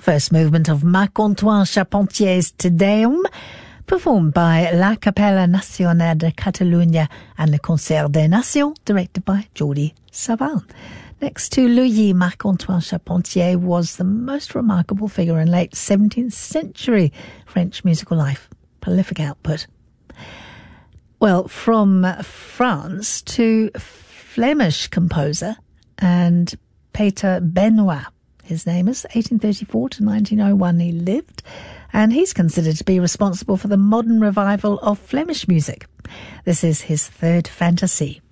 first movement of Marc-Antoine Charpentier's Te Deum, performed by La Capella Nacional de Catalunya and Le Concert des Nations, directed by Jordi Savall. Next to Louis, Marc-Antoine Charpentier was the most remarkable figure in late 17th century French musical life. Prolific output. Well, from France to Flemish composer and Peter Benoit. His name is 1834 to 1901 he lived, and he's considered to be responsible for the modern revival of Flemish music. This is his third fantasy.